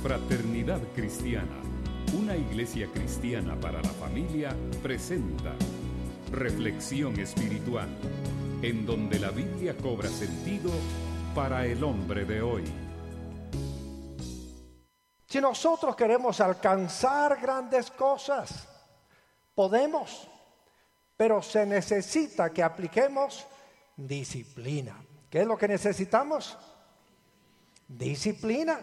Fraternidad Cristiana, una iglesia cristiana para la familia, presenta Reflexión Espiritual, en donde la Biblia cobra sentido para el hombre de hoy. Si nosotros queremos alcanzar grandes cosas, podemos, pero se necesita que apliquemos disciplina. ¿Qué es lo que necesitamos? Disciplina.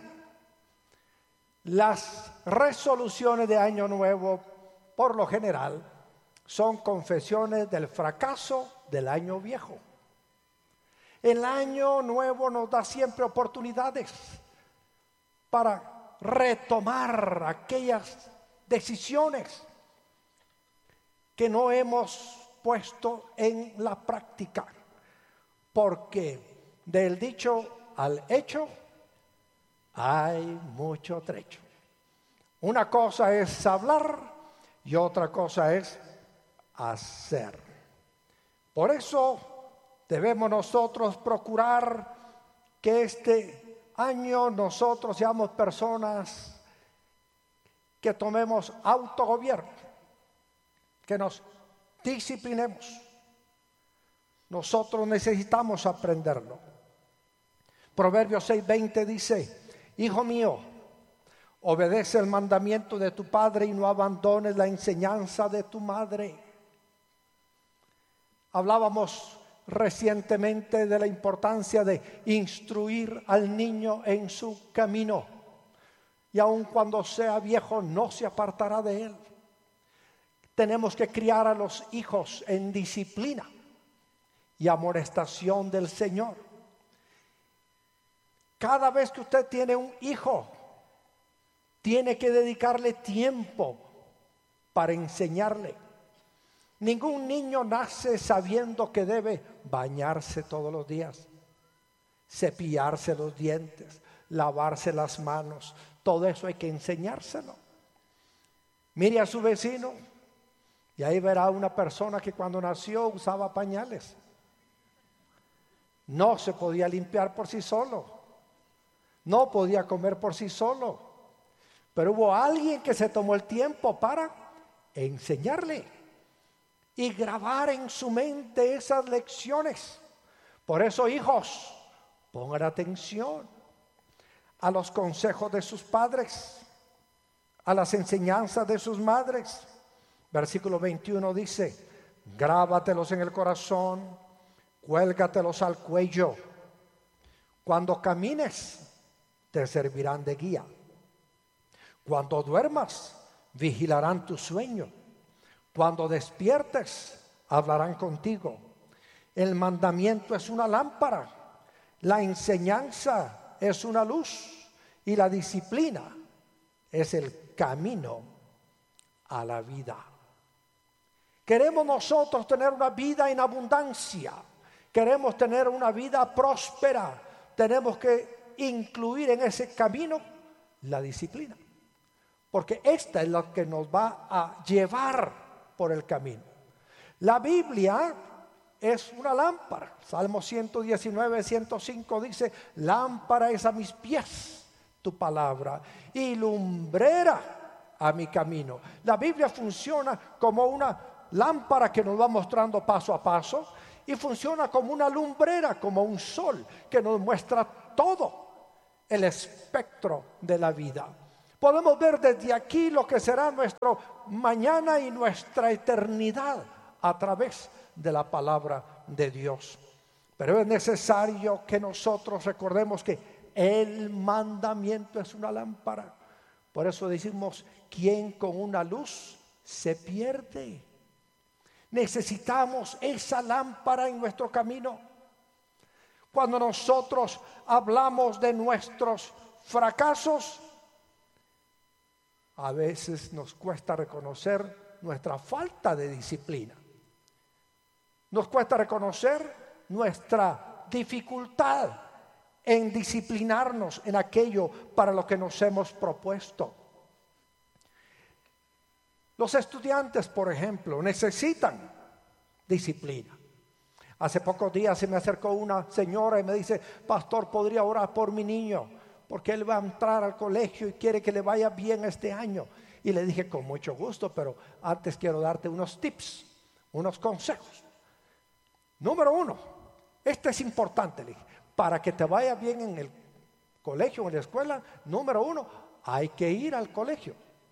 Las resoluciones de Año Nuevo, por lo general, son confesiones del fracaso del año viejo. El Año Nuevo nos da siempre oportunidades para retomar aquellas decisiones que no hemos puesto en la práctica, porque del dicho al hecho hay mucho trecho. Una cosa es hablar y otra cosa es hacer. Por eso debemos nosotros procurar que este año nosotros seamos personas que tomemos autogobierno, que nos disciplinemos. Nosotros necesitamos aprenderlo. Proverbios 6:20 dice: Hijo mío, obedece el mandamiento de tu padre y no abandones la enseñanza de tu madre. Hablábamos recientemente de la importancia de instruir al niño en su camino, y aun cuando sea viejo no se apartará de él. Tenemos que criar a los hijos en disciplina y amonestación del Señor. Cada vez que usted tiene un hijo, tiene que dedicarle tiempo para enseñarle. Ningún niño nace sabiendo que debe bañarse todos los días, cepillarse los dientes, lavarse las manos. Todo eso hay que enseñárselo. Mire a su vecino y ahí verá una persona que cuando nació usaba pañales. No se podía limpiar por sí solo. No podía comer por sí solo, pero hubo alguien que se tomó el tiempo para enseñarle y grabar en su mente esas lecciones. Por eso, hijos, pongan atención a los consejos de sus padres, a las enseñanzas de sus madres. Versículo 21 dice: grábatelos en el corazón, cuélgatelos al cuello. Cuando camines, te servirán de guía. Cuando duermas, vigilarán tu sueño. Cuando despiertes, hablarán contigo. El mandamiento es una lámpara, la enseñanza es una luz y la disciplina es el camino a la vida. Queremos nosotros tener una vida en abundancia, queremos tener una vida próspera. Tenemos que incluir en ese camino la disciplina, porque esta es la que nos va a llevar por el camino. La Biblia es una lámpara. Salmo 119:105 dice: lámpara es a mis pies tu palabra y lumbrera a mi camino. La Biblia funciona como una lámpara que nos va mostrando paso a paso, y funciona como una lumbrera, como un sol que nos muestra todo el espectro de la vida. Podemos ver desde aquí lo que será nuestro mañana y nuestra eternidad a través de la palabra de Dios. Pero es necesario que nosotros recordemos que el mandamiento es una lámpara. Por eso decimos: ¿quién con una luz se pierde? Necesitamos esa lámpara en nuestro camino. Cuando nosotros hablamos de nuestros fracasos, a veces nos cuesta reconocer nuestra falta de disciplina. Nos cuesta reconocer nuestra dificultad en disciplinarnos en aquello para lo que nos hemos propuesto. Los estudiantes, por ejemplo, necesitan disciplina. Hace pocos días se me acercó una señora y me dice: pastor, ¿podría orar por mi niño? porque él va a entrar al colegio y quiere que le vaya bien este año. Y le dije, con mucho gusto, pero antes quiero darte unos tips, unos consejos. Número 1, este es importante, le dije, para que te vaya bien en el colegio, en la escuela. Número 1, hay que ir al colegio.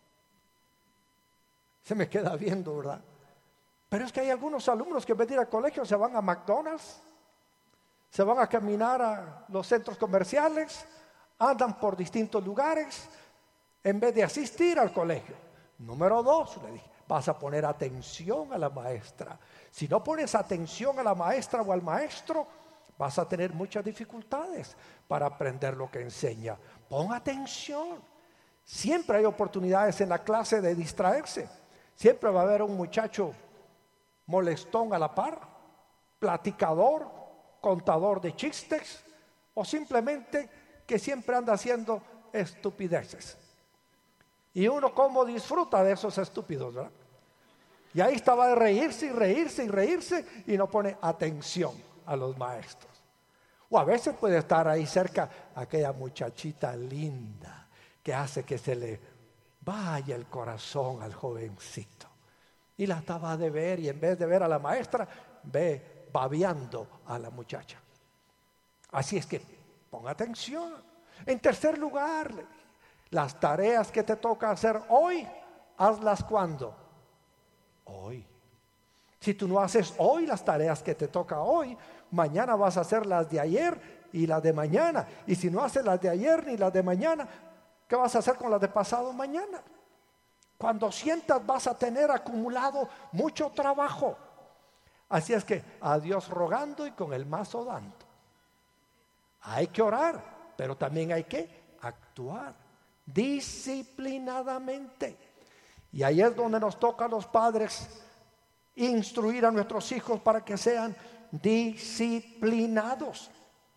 Se me queda viendo, ¿verdad? Pero es que hay algunos alumnos que en vez de ir al colegio se van a McDonald's, se van a caminar a los centros comerciales, andan por distintos lugares en vez de asistir al colegio. Número 2, le dije, vas a poner atención a la maestra. Si no pones atención a la maestra o al maestro, vas a tener muchas dificultades para aprender lo que enseña. Pon atención. Siempre hay oportunidades en la clase de distraerse. Siempre va a haber un muchacho molestón a la par, platicador, contador de chistes, o simplemente que siempre anda haciendo estupideces. Y uno como disfruta de esos estúpidos, ¿verdad? Y ahí estaba de reírse y reírse y reírse y no pone atención a los maestros. O a veces puede estar ahí cerca aquella muchachita linda que hace que se le vaya el corazón al jovencito. Y la estaba de ver, y en vez de ver a la maestra, ve babeando a la muchacha. Así es que ponga atención. En tercer lugar, las tareas que te toca hacer hoy, hazlas ¿cuándo? Hoy. Si tú no haces hoy las tareas que te toca hoy, mañana vas a hacer las de ayer y las de mañana. Y si no haces las de ayer ni las de mañana, ¿qué vas a hacer con las de pasado mañana? Cuando sientas vas a tener acumulado mucho trabajo. Así es que a Dios rogando y con el mazo dando. Hay que orar, pero también hay que actuar disciplinadamente. Y ahí es donde nos toca a los padres instruir a nuestros hijos para que sean disciplinados.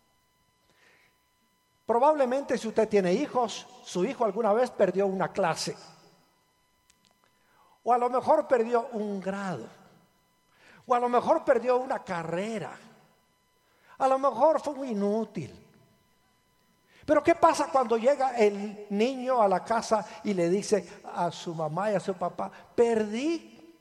Probablemente si usted tiene hijos, su hijo alguna vez perdió una clase. O a lo mejor perdió un grado. O a lo mejor perdió una carrera. A lo mejor fue muy inútil. Pero ¿qué pasa cuando llega el niño a la casa y le dice a su mamá y a su papá, perdí?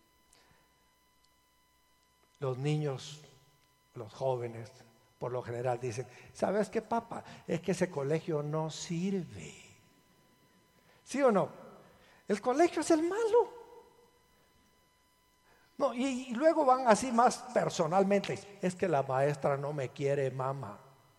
Los niños, los jóvenes, por lo general dicen, ¿sabes qué, papá? Es que ese colegio no sirve. ¿Sí o no? El colegio es el malo. No, y luego van así más personalmente. Es que la maestra no me quiere, mamá.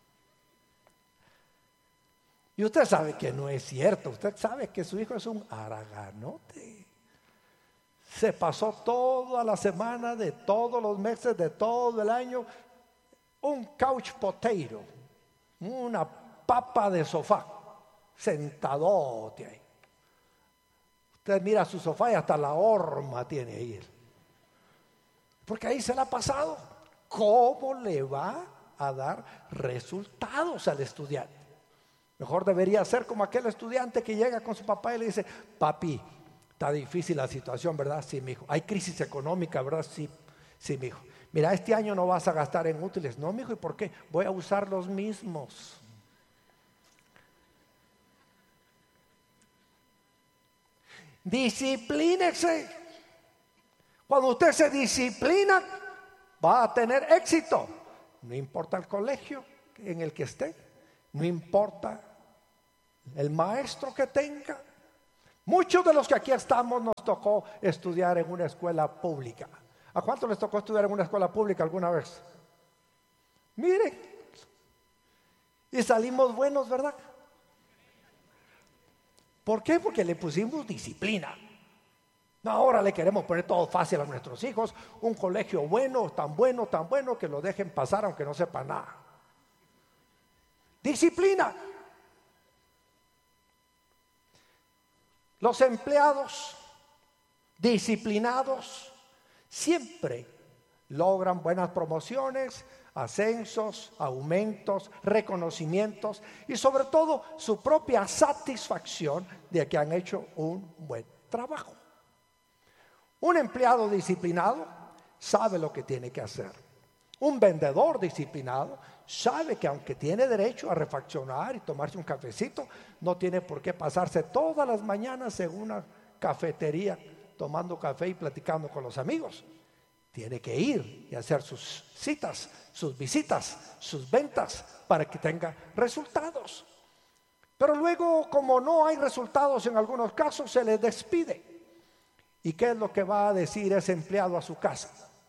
Y usted sabe que no es cierto. Usted sabe que su hijo es un haraganote. Se pasó toda la semana, de todos los meses, de todo el año, un couch potato, una papa de sofá, sentadote ahí. Usted mira su sofá y hasta la horma tiene ahí. Porque ahí se la ha pasado. ¿Cómo le va a dar resultados al estudiante? Mejor debería ser como aquel estudiante que llega con su papá y le dice, papi, está difícil la situación, ¿verdad? Sí, mijo. Hay crisis económica, ¿verdad? Sí, sí, mijo. Mira, este año no vas a gastar en útiles. No, mijo, ¿y por qué? Voy a usar los mismos. Disciplínese. Cuando usted se disciplina, va a tener éxito. No importa el colegio en el que esté, no importa el maestro que tenga. Muchos de los que aquí estamos nos tocó estudiar en una escuela pública. ¿A cuántos les tocó estudiar en una escuela pública alguna vez? Miren, y salimos buenos, ¿verdad? ¿Por qué? Porque le pusimos disciplina. No, ahora le queremos poner todo fácil a nuestros hijos. Un colegio bueno que lo dejen pasar aunque no sepa nada. Disciplina. Los empleados disciplinados siempre logran buenas promociones, ascensos, aumentos, reconocimientos y sobre todo su propia satisfacción de que han hecho un buen trabajo. Un empleado disciplinado sabe lo que tiene que hacer. Un vendedor disciplinado sabe que aunque tiene derecho a refaccionar y tomarse un cafecito, no tiene por qué pasarse todas las mañanas en una cafetería tomando café y platicando con los amigos. Tiene que ir y hacer sus citas, sus visitas, sus ventas para que tenga resultados. Pero luego, como no hay resultados en algunos casos, se le despide. ¿Y qué es lo que va a decir ese empleado a su casa?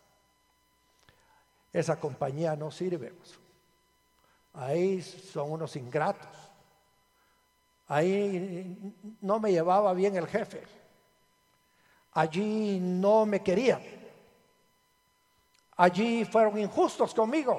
Esa compañía no sirve. Ahí son unos ingratos. Ahí no me llevaba bien el jefe. Allí no me querían. Allí fueron injustos conmigo.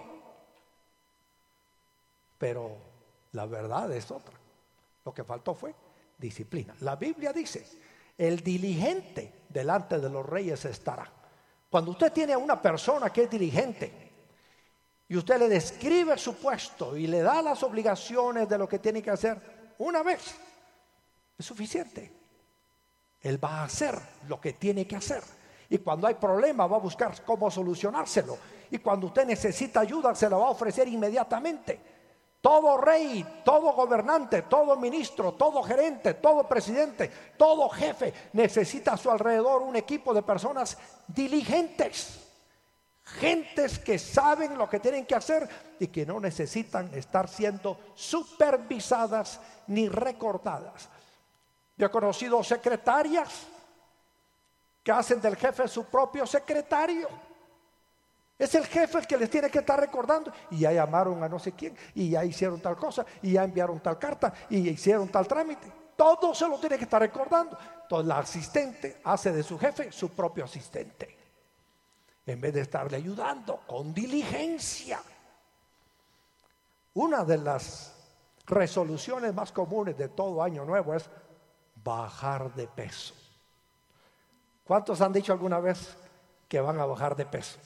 Pero la verdad es otra. Lo que faltó fue disciplina. La Biblia dice: el diligente delante de los reyes estará. Cuando usted tiene a una persona que es diligente y usted le describe su puesto y le da las obligaciones de lo que tiene que hacer una vez, es suficiente. Él va a hacer lo que tiene que hacer. Y cuando hay problema va a buscar cómo solucionárselo. Y cuando usted necesita ayuda se la va a ofrecer inmediatamente. Todo rey, todo gobernante, todo ministro, todo gerente, todo presidente, todo jefe necesita a su alrededor un equipo de personas diligentes. Gentes que saben lo que tienen que hacer y que no necesitan estar siendo supervisadas ni recordadas. Yo he conocido secretarias que hacen del jefe su propio secretario. Es el jefe el que les tiene que estar recordando. Y ya llamaron a no sé quién, y ya hicieron tal cosa, y ya enviaron tal carta, y hicieron tal trámite. Todo se lo tiene que estar recordando. Entonces la asistente hace de su jefe su propio asistente, en vez de estarle ayudando con diligencia. Una de las resoluciones más comunes de todo año nuevo es bajar de peso. ¿Cuántos han dicho alguna vez que van a bajar de peso?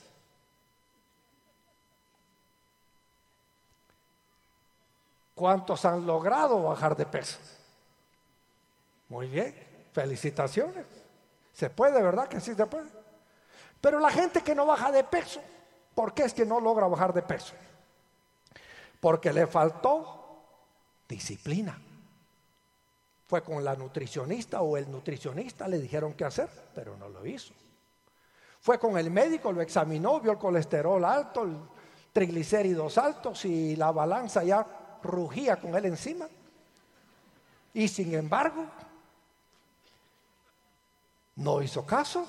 ¿Cuántos han logrado bajar de peso? Muy bien, felicitaciones. Se puede, ¿verdad que sí se puede? Pero la gente que no baja de peso, ¿por qué es que no logra bajar de peso? Porque le faltó disciplina. Fue con la nutricionista o el nutricionista, le dijeron qué hacer, pero no lo hizo. Fue con el médico, lo examinó, vio el colesterol alto, el triglicéridos altos y la balanza ya rugía con él encima. Y sin embargo, no hizo caso.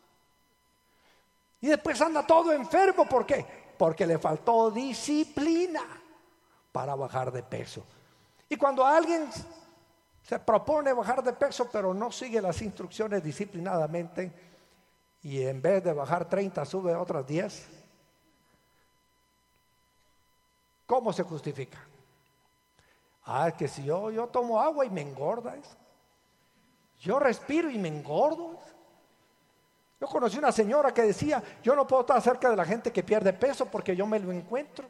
Y después anda todo enfermo. ¿Por qué? Porque le faltó disciplina para bajar de peso. Y cuando alguien se propone bajar de peso, pero no sigue las instrucciones disciplinadamente, y en vez de bajar 30 sube otras 10, ¿cómo se justifica? Es que si yo tomo agua y me engorda, yo respiro y me engordo. Yo conocí una señora que decía: yo no puedo estar cerca de la gente que pierde peso porque yo me lo encuentro.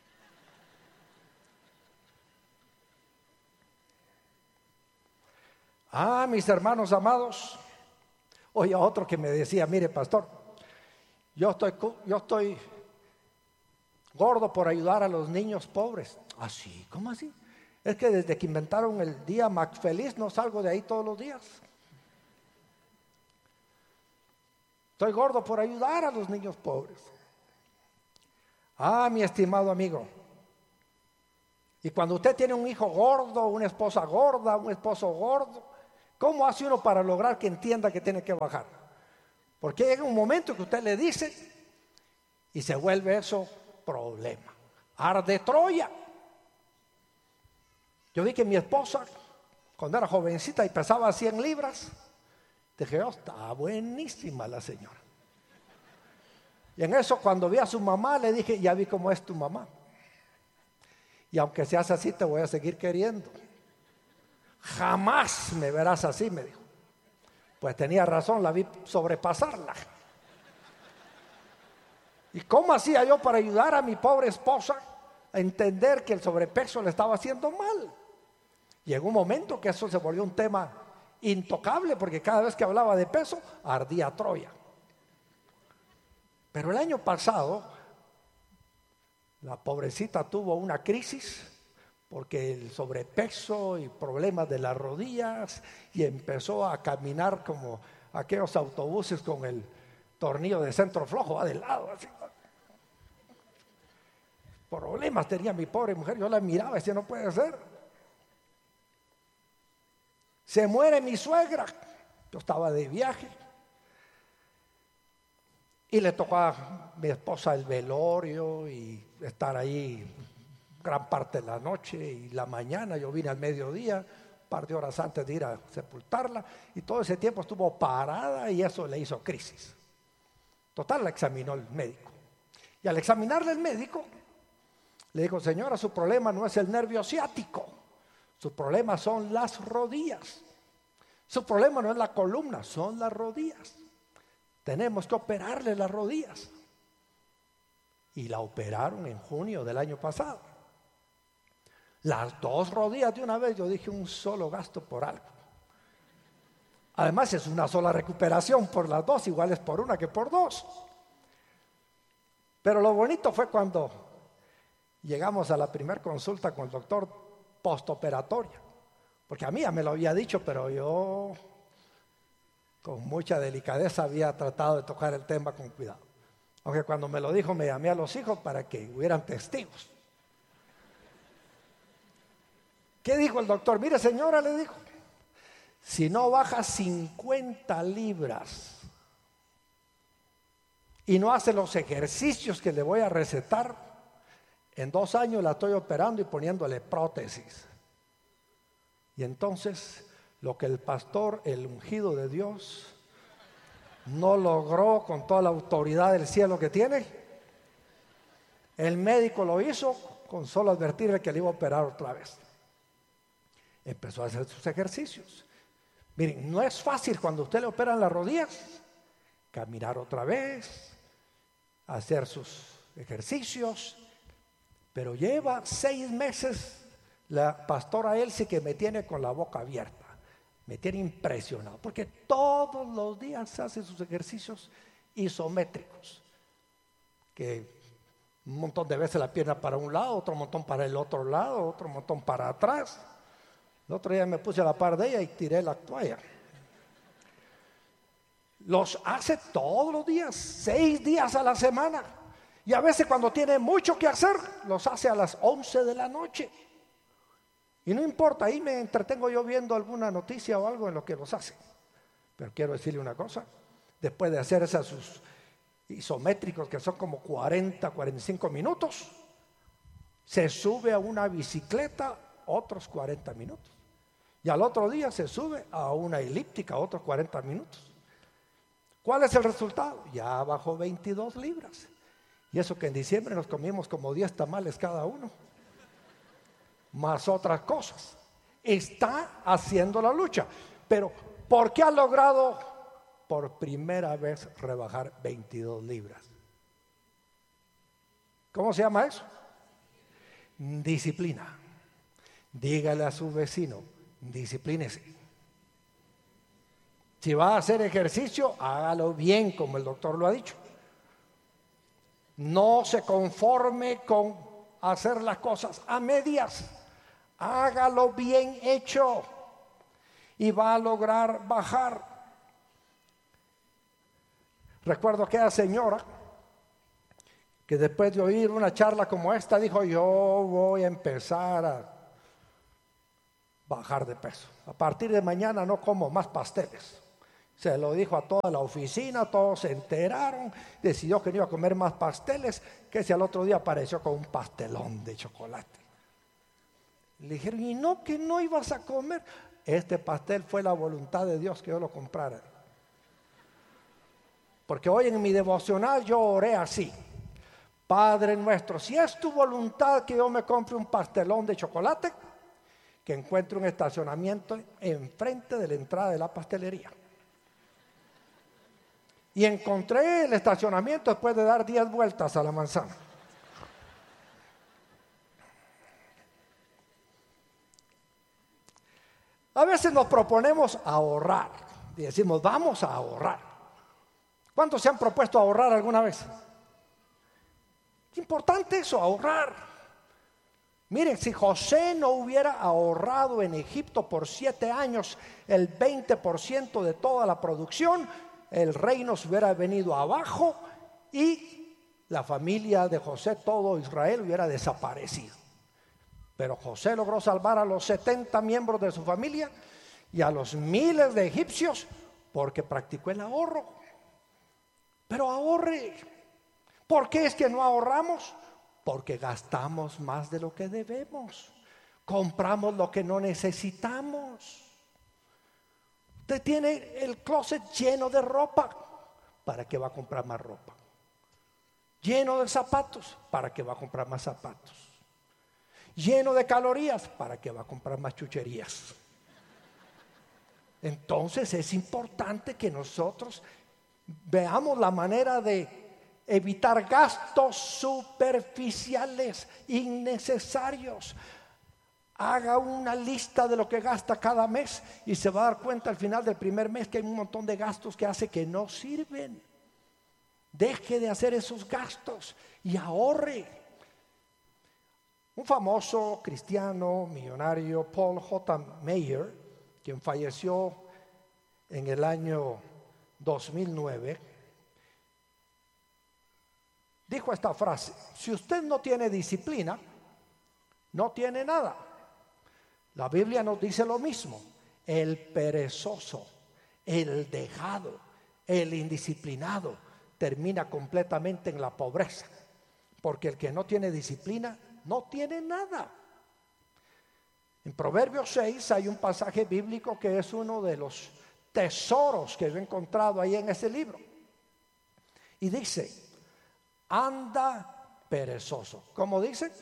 Mis hermanos amados, oye, otro que me decía: mire, pastor, yo estoy gordo por ayudar a los niños pobres. ¿Así? ¿Cómo así? Es que desde que inventaron el día McFeliz no salgo de ahí todos los días. Estoy gordo por ayudar a los niños pobres. Mi estimado amigo, y cuando usted tiene un hijo gordo, una esposa gorda, un esposo gordo, ¿cómo hace uno para lograr que entienda que tiene que bajar? Porque llega un momento que usted le dice y se vuelve eso problema. Arde Troya. Yo vi que mi esposa, cuando era jovencita y pesaba 100 libras, dije: está buenísima la señora. Y en eso, cuando vi a su mamá, le dije: ya vi cómo es tu mamá. Y aunque seas así, te voy a seguir queriendo. Jamás me verás así, me dijo. Pues tenía razón, la vi sobrepasarla. ¿Y cómo hacía yo para ayudar a mi pobre esposa a entender que el sobrepeso le estaba haciendo mal? Llegó un momento que eso se volvió un tema intocable, porque cada vez que hablaba de peso, ardía Troya. Pero el año pasado La pobrecita tuvo una crisis porque el sobrepeso y problemas de las rodillas, y empezó a caminar como aquellos autobuses con el tornillo de centro flojo, va de lado, así. Problemas tenía mi pobre mujer, yo la miraba y decía, no puede ser. Se muere mi suegra, yo estaba de viaje, y le tocó a mi esposa el velorio y estar ahí gran parte de la noche y la mañana. Yo vine al mediodía, un par de horas antes de ir a sepultarla, y todo ese tiempo estuvo parada, y eso le hizo crisis. Total, la examinó el médico, y al examinarle el médico le dijo, señora, su problema no es el nervio ciático, su problema son las rodillas, su problema no es la columna, son las rodillas, tenemos que operarle las rodillas. Y la operaron en junio del año pasado. Las dos rodillas de una vez. Yo dije, un solo gasto por algo. Además es una sola recuperación por las dos, igual es por una que por dos. Pero lo bonito fue cuando llegamos a la primera consulta con el doctor postoperatoria, porque a mí ya me lo había dicho, pero yo con mucha delicadeza había tratado de tocar el tema con cuidado. Aunque cuando me lo dijo, me llamé a los hijos para que hubieran testigos. ¿Qué dijo el doctor? Mire, señora, le dijo, si no baja 50 libras y no hace los ejercicios que le voy a recetar, en 2 años la estoy operando y poniéndole prótesis. Y entonces, lo que el pastor, el ungido de Dios, no logró con toda la autoridad del cielo que tiene, el médico lo hizo con solo advertirle que le iba a operar otra vez. Empezó a hacer sus ejercicios. Miren, no es fácil cuando usted le operan las rodillas, caminar otra vez, hacer sus ejercicios, pero lleva 6 meses la pastora Elsie que me tiene con la boca abierta, me tiene impresionado, porque todos los días hace sus ejercicios isométricos, que un montón de veces la pierna para un lado, otro montón para el otro lado, otro montón para atrás. El otro día me puse a la par de ella y tiré la toalla. Los hace todos los días, 6 días a la semana. Y a veces cuando tiene mucho que hacer, los hace a las 11 de la noche. Y no importa, ahí me entretengo yo viendo alguna noticia o algo en lo que los hace. Pero quiero decirle una cosa, después de hacer esos sus isométricos que son como 40, 45 minutos, se sube a una bicicleta otros 40 minutos. Y al otro día se sube a una elíptica otros 40 minutos. ¿Cuál es el resultado? Ya bajó 22 libras. Y eso que en diciembre nos comimos como 10 tamales cada uno, más otras cosas. Está haciendo la lucha. Pero ¿por qué ha logrado por primera vez rebajar 22 libras? ¿Cómo se llama eso? Disciplina. Dígale a su vecino, disciplínese. Si va a hacer ejercicio, hágalo bien, como el doctor lo ha dicho. No se conforme con hacer las cosas a medias. Hágalo bien hecho y va a lograr bajar. Recuerdo que aquella señora que después de oír una charla como esta dijo, yo voy a empezar a bajar de peso. A partir de mañana no como más pasteles. Se lo dijo a toda la oficina, todos se enteraron, decidió que no iba a comer más pasteles, que si al otro día apareció con un pastelón de chocolate. Le dijeron, ¿y no que no ibas a comer? Este pastel fue la voluntad de Dios que yo lo comprara. Porque hoy en mi devocional yo oré así: Padre nuestro, si es tu voluntad que yo me compre un pastelón de chocolate, que encuentre un estacionamiento enfrente de la entrada de la pastelería. Y encontré el estacionamiento después de dar 10 vueltas a la manzana. A veces nos proponemos ahorrar y decimos, vamos a ahorrar. ¿Cuántos se han propuesto ahorrar alguna vez? Es importante eso, ahorrar. Miren, si José no hubiera ahorrado en Egipto por 7 años el 20% de toda la producción, el reino se hubiera venido abajo y la familia de José, todo Israel, hubiera desaparecido. Pero José logró salvar a los 70 miembros de su familia y a los miles de egipcios porque practicó el ahorro. Pero ahorre. ¿Por qué es que no ahorramos? Porque gastamos más de lo que debemos. Compramos lo que no necesitamos. Usted tiene el closet lleno de ropa. ¿Para qué va a comprar más ropa? Lleno de zapatos. ¿Para qué va a comprar más zapatos? Lleno de calorías. ¿Para qué va a comprar más chucherías? Entonces es importante que nosotros veamos la manera de evitar gastos superficiales, innecesarios. Haga una lista de lo que gasta cada mes y se va a dar cuenta al final del primer mes que hay un montón de gastos que hace que no sirven. Deje de hacer esos gastos y ahorre. Un famoso cristiano millonario, Paul J. Meyer, quien falleció en el año 2009, dijo esta frase: si usted no tiene disciplina, no tiene nada. La Biblia nos dice lo mismo. El perezoso, el dejado, el indisciplinado termina completamente en la pobreza, porque el que no tiene disciplina no tiene nada. En Proverbios 6 hay un pasaje bíblico que es uno de los tesoros que yo he encontrado ahí en ese libro. Y dice: anda perezoso. ¿Cómo dice?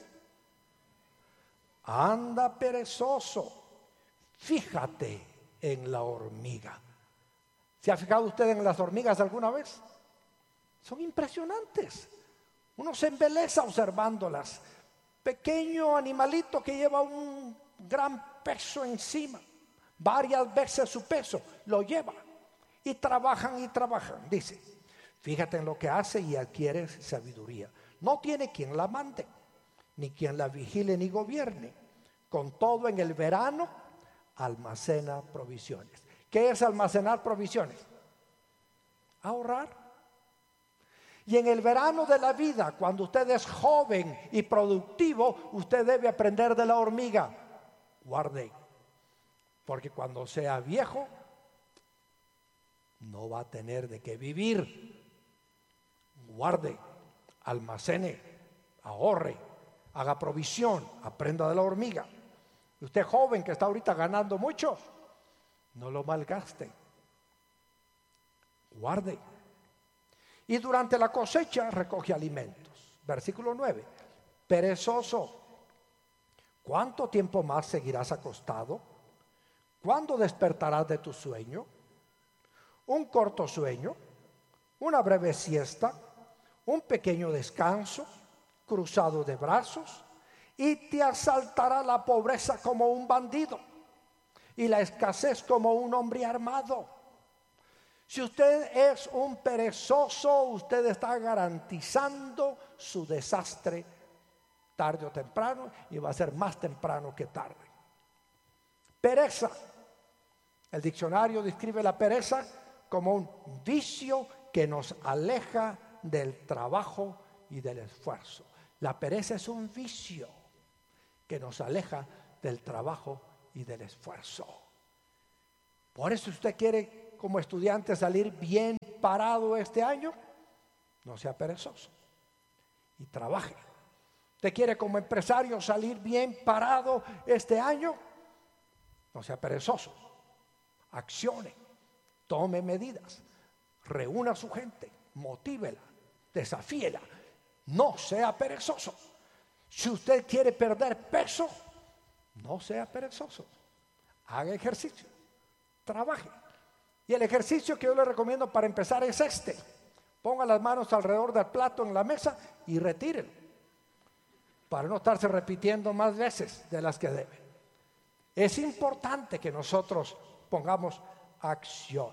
Anda perezoso, fíjate en la hormiga. ¿Se ha fijado usted en las hormigas alguna vez? Son impresionantes. Uno se embeleza observándolas. Pequeño animalito que lleva un gran peso encima, varias veces su peso lo lleva, y trabajan. Dice: fíjate en lo que hace y adquieres sabiduría. No tiene quien la mande, ni quien la vigile ni gobierne. Con todo, en el verano almacena provisiones. ¿Qué es almacenar provisiones? Ahorrar. Y en el verano de la vida, cuando usted es joven y productivo, usted debe aprender de la hormiga. Guarde, porque cuando sea viejo no va a tener de qué vivir. Guarde, almacene, ahorre, haga provisión, aprenda de la hormiga. Usted joven que está ahorita ganando mucho, no lo malgaste. Guarde. Y durante la cosecha recoge alimentos. Versículo 9. Perezoso, ¿cuánto tiempo más seguirás acostado? ¿Cuándo despertarás de tu sueño? Un corto sueño, una breve siesta, un pequeño descanso, cruzado de brazos, y te asaltará la pobreza como un bandido y la escasez como un hombre armado. Si usted es un perezoso, usted está garantizando su desastre tarde o temprano, y va a ser más temprano que tarde. Pereza. El diccionario describe la pereza como un vicio que nos aleja del trabajo y del esfuerzo. La pereza es un vicio que nos aleja del trabajo y del esfuerzo. Por eso usted quiere, como estudiante, salir bien parado este año. No sea perezoso y trabaje. Usted quiere, como empresario, salir bien parado este año. No sea perezoso. Accione, tome medidas, reúna a su gente, motívela, desafíela. No sea perezoso. Si usted quiere perder peso, no sea perezoso. Haga ejercicio, trabaje. Y el ejercicio que yo le recomiendo para empezar es este: ponga las manos alrededor del plato en la mesa y retírelo, para no estarse repitiendo más veces de las que debe. Es importante que nosotros pongamos acción.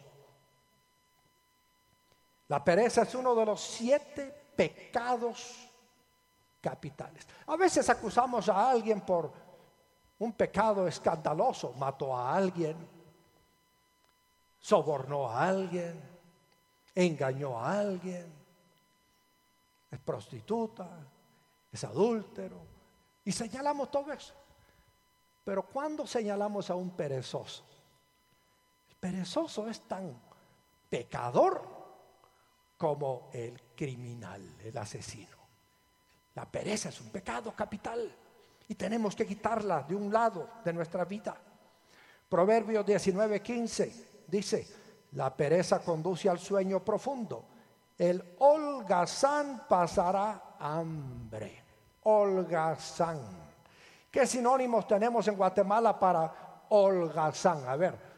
La pereza es uno de los 7 pecados capitales. A veces acusamos a alguien por un pecado escandaloso, mató a alguien, sobornó a alguien, engañó a alguien, es prostituta, es adúltero, y señalamos todo eso. Pero cuando señalamos a un perezoso, el perezoso es tan pecador como el criminal, el asesino. La pereza es un pecado capital y tenemos que quitarla de un lado de nuestra vida. Proverbios 19:15 dice: la pereza conduce al sueño profundo, el holgazán pasará hambre. Holgazán. ¿Qué sinónimos tenemos en Guatemala para holgazán? A ver,